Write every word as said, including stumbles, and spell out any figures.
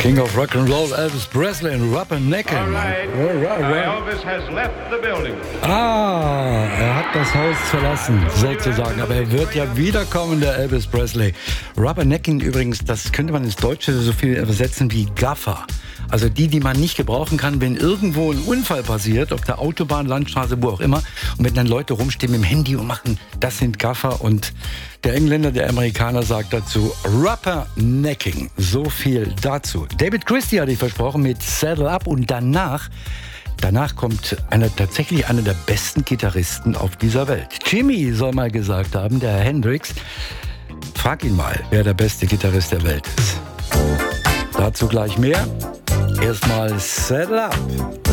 King of Rock'n'Roll, Elvis Presley und Rubbernecking. All right. Elvis has left the building. Ah, er hat das Haus verlassen, sozusagen. Aber er wird ja wiederkommen, der Elvis Presley. Rubbernecking übrigens, das könnte man ins Deutsche so viel übersetzen wie Gaffer. Also die, die man nicht gebrauchen kann, wenn irgendwo ein Unfall passiert, auf der Autobahn, Landstraße, wo auch immer. Und wenn dann Leute rumstehen mit dem Handy und machen, das sind Gaffer. Und der Engländer, der Amerikaner sagt dazu Rubbernecking. So viel dazu. David Christie hatte ich versprochen mit Saddle Up. Und danach, danach kommt einer, tatsächlich einer der besten Gitarristen auf dieser Welt. Jimmy soll mal gesagt haben, der Herr Hendrix. Frag ihn mal, wer der beste Gitarrist der Welt ist. Dazu gleich mehr. Erstmal Saddle Up.